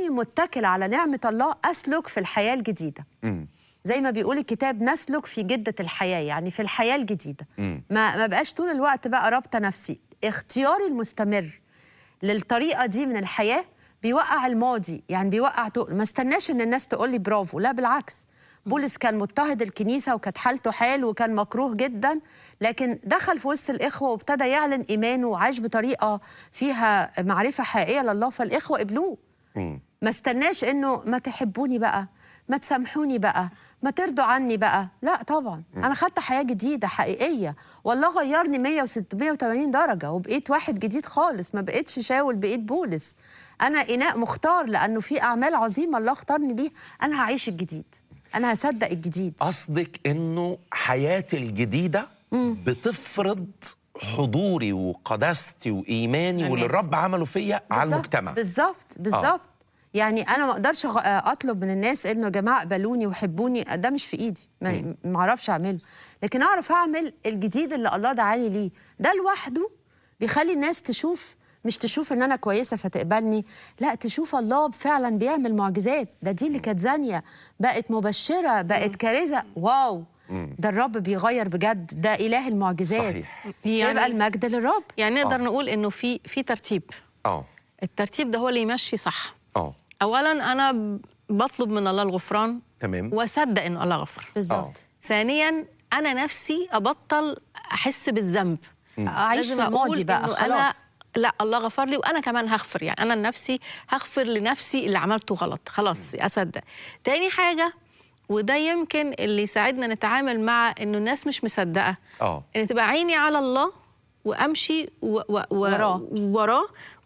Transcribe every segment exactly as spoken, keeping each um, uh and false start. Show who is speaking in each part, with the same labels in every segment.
Speaker 1: متكل على نعمة الله أسلك في الحياة الجديدة.
Speaker 2: مم.
Speaker 1: زي ما بيقول الكتاب نسلك في جدة الحياة، يعني في الحياة الجديدة.
Speaker 2: مم.
Speaker 1: ما ما بقاش طول الوقت بقى رابطة نفسي. اختياري المستمر للطريقة دي من الحياة بيوقع الماضي، يعني بيوقع تقل. ما استناش ان الناس تقول لي برافو، لا بالعكس. بولس كان مضطهد الكنيسة وكانت حالته حال وكان مكروه جدا، لكن دخل في وسط الإخوة وابتدى يعلن إيمانه وعاش بطريقة فيها معرفة حقيقية لله، فالإخوة قبلوه.
Speaker 2: مم.
Speaker 1: ما استناش إنه ما تحبوني بقى، ما تسامحوني بقى، ما ترضوا عني بقى. لا طبعا، أنا خدت حياة جديدة حقيقية، والله غيرني مية وستمية وتمانين درجة وبقيت واحد جديد خالص. ما بقيتش شاول، بقيت بولس. أنا إناء مختار لأنه في أعمال عظيمة الله اختارني ليه. أنا هعيش الجديد، أنا هصدق الجديد.
Speaker 2: قصدك إنه حياتي الجديدة بتفرض حضوري وقداستي وإيماني واللي الرب عمله فيا على المجتمع.
Speaker 1: بالظبط بالظبط. آه. يعني أنا ما أقدرش أطلب من الناس إنه يا جماعة قبلوني وحبوني، ده مش في إيدي، ما ما أعرفش أعمله، لكن أعرف أعمل الجديد اللي الله دعاني ليه. ده لوحده بيخلي الناس تشوف، مش تشوف ان انا كويسه فتقبلني، لا تشوف الله فعلا بيعمل معجزات. ده دي اللي كانت زانيه بقت مبشره، بقت كارثه. واو، ده الرب بيغير بجد، ده اله المعجزات.
Speaker 2: صحيح.
Speaker 1: يعني يبقى المجد للرب.
Speaker 3: يعني نقدر
Speaker 2: آه.
Speaker 3: نقول انه في في ترتيب.
Speaker 2: اه
Speaker 3: الترتيب ده هو اللي يمشي صح.
Speaker 2: اه
Speaker 3: اولا انا بطلب من الله الغفران،
Speaker 2: تمام،
Speaker 3: واصدق انه الله غفر.
Speaker 1: بالظبط.
Speaker 3: ثانيا انا نفسي ابطل احس بالذنب،
Speaker 1: اعيش في الماضي بقى خلاص.
Speaker 3: لا الله غفر لي وانا كمان هغفر، يعني انا لنفسي هغفر لنفسي اللي عملته غلط، خلاص اصدق. تاني حاجه، وده يمكن اللي يساعدنا نتعامل مع انه الناس مش مصدقه،
Speaker 2: اه
Speaker 3: ان تبقى عيني على الله وامشي و و و
Speaker 1: وراه
Speaker 3: وراه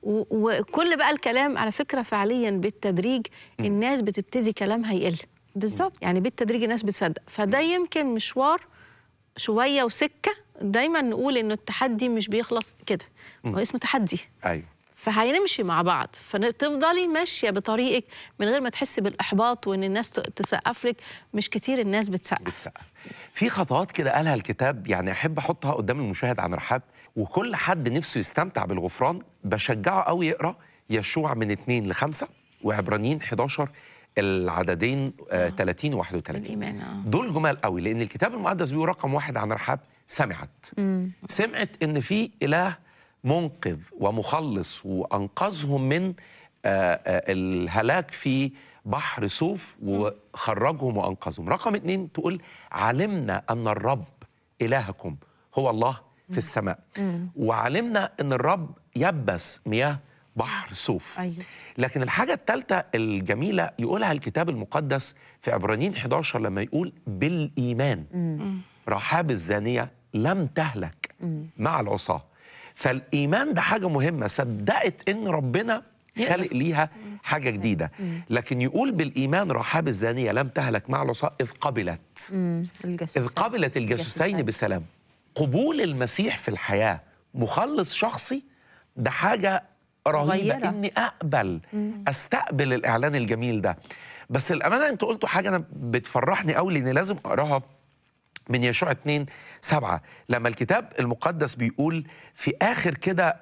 Speaker 3: وكل بقى الكلام على فكره فعليا بالتدريج الناس بتبتدي كلامها يقل.
Speaker 1: بالظبط.
Speaker 3: يعني بالتدريج الناس بتصدق، فده يمكن مشوار شويه وسكه. دايما نقول انه التحدي مش بيخلص كده، هو اسمه تحدي.
Speaker 2: ايوه،
Speaker 3: فهنمشي مع بعض، فتفضلي ماشيه بطريقك من غير ما تحسي بالاحباط وان الناس تسقف لك. مش كتير الناس بتسقف.
Speaker 2: بتسقف. في خطوات كده قالها الكتاب، يعني احب احطها قدام المشاهد عن رحاب، وكل حد نفسه يستمتع بالغفران بشجعه قوي يقرا يشوع من اتنين لخمسة وعبرانيين حداشر العددين آه تلاتين وواحد وتلاتين.
Speaker 3: آه.
Speaker 2: دول جمال قوي، لان الكتاب المقدس بيقول رقم واحد عن رحاب سمعت
Speaker 1: مم.
Speaker 2: سمعت ان في اله منقذ ومخلص وانقذهم من آه آه الهلاك في بحر سوف وخرجهم وانقذهم. رقم اتنين تقول علمنا ان الرب الهكم هو الله في السماء، وعلمنا ان الرب يبس مياه بحر سوف.
Speaker 1: أيوه.
Speaker 2: لكن الحاجة الثالثة الجميلة يقولها الكتاب المقدس في عبرانيين حداشر لما يقول بالإيمان رحاب الزانية لم تهلك مع العصاة. فالإيمان ده حاجة مهمة، صدقت إن ربنا خلق ليها حاجة جديدة. لكن يقول بالإيمان رحاب الزانية لم تهلك مع العصاة إذ قبلت إذ قبلت الجاسوسين بسلام. قبول المسيح في الحياة مخلص شخصي ده حاجة رهيبة، غيرة. إني أقبل مم. أستقبل الإعلان الجميل ده. بس الأمانة أنت قلتوا حاجة أنا بتفرحني قوي، لأني لازم أقراها من يشوع اتنين سبعة لما الكتاب المقدس بيقول في آخر كده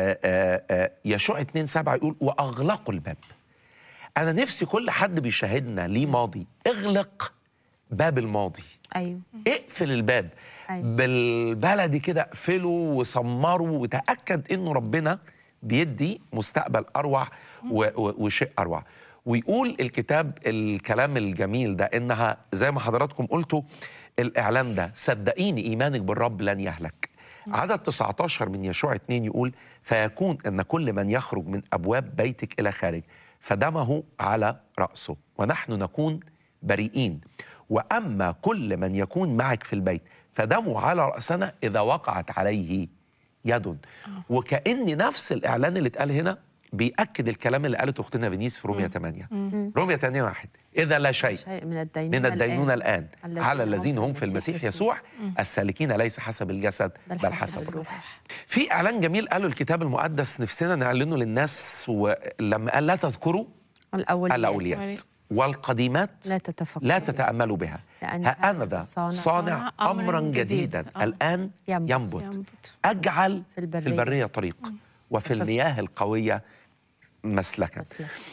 Speaker 2: يشوع اتنين سبعة يقول وأغلقوا الباب. أنا نفسي كل حد بيشاهدنا ليه ماضي اغلق باب الماضي.
Speaker 1: أيوه.
Speaker 2: اقفل الباب.
Speaker 1: أيوه.
Speaker 2: بالبلدي كده اقفله وسمره وتأكد إنه ربنا بيدي مستقبل أروع وشيء أروع. ويقول الكتاب الكلام الجميل ده إنها زي ما حضراتكم قلتوا الإعلان ده صدقيني إيمانك بالرب لن يهلك. عدد تسعتاشر من يشوع اتنين يقول فيكون أن كل من يخرج من أبواب بيتك إلى خارج فدمه على رأسه ونحن نكون بريئين، وأما كل من يكون معك في البيت فدمه على رأسنا إذا وقعت عليه يد. وكأن نفس الإعلان اللي اتقال هنا بيأكد الكلام اللي قالته أختنا فينيس في رومية ثمانية. رومية ثمانية واحد إذا لا شيء
Speaker 1: من الدينونة,
Speaker 2: من الدينونة الآن, الآن على الذين هم في
Speaker 1: المسيح
Speaker 2: المسيح يسوع, يسوع السالكين ليس حسب الجسد بل, بل حسب الروح. في إعلان جميل قاله الكتاب المقدس نفسنا نعلنه للناس، ولما قال لا تذكروا
Speaker 1: الأوليات,
Speaker 2: الأوليات والقديمات
Speaker 1: لا تتفكروا
Speaker 2: لا تتأملوا بها، ها أنا ذا صانع أمرا جديدا الآن ينبت, ينبت. أجعل في البرية, في البرية طريق وفي المياه القوية مسلكا.